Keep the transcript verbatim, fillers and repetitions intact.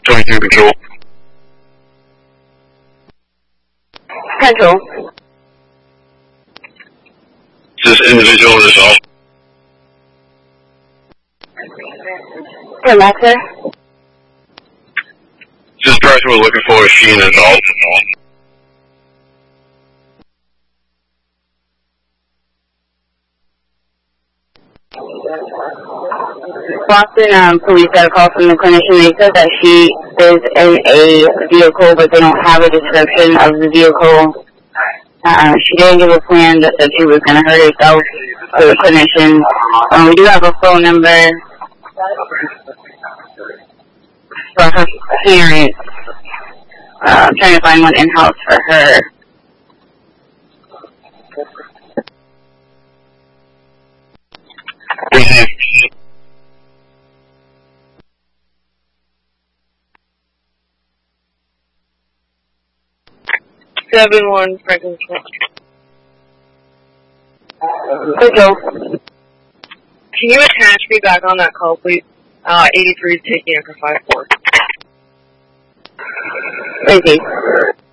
twenty-two control. Control. Is this individual or assault? Come back, sir. This person we're looking for is she an adult? Boston um, police got a call from the clinician. They said that she is in a vehicle, but they don't have a description of the vehicle. Uh, she didn't give a plan that said she was going to hurt herself to the clinician. Um, we do have a phone number for her parents. Uh, I'm trying to find one in-house for her. Seven one Franklin. Control. Can you attach me back on that call, please? Uh, eighty-three is taking it for five four. Busy.